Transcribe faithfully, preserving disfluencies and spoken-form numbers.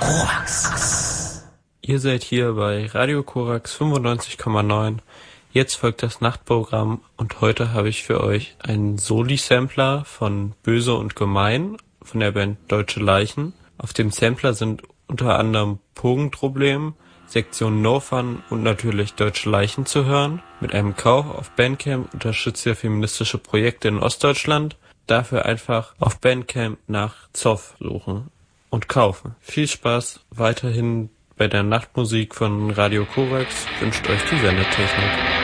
Korax. Ihr seid hier bei Radio Korax fünfundneunzig Komma neun. Jetzt folgt das Nachtprogramm und heute habe ich für euch einen Soli-Sampler von Böse und Gemein von der Band Deutsche Leichen. Auf dem Sampler sind unter anderem Pogenproblem, Sektion No Fun und natürlich Deutsche Leichen zu hören. Mit einem Kauf auf Bandcamp unterstützt ihr feministische Projekte in Ostdeutschland. Dafür einfach auf Bandcamp nach Zoff suchen und kaufen. Viel Spaß weiterhin bei der Nachtmusik von Radio Korax, wünscht euch die Sendetechnik.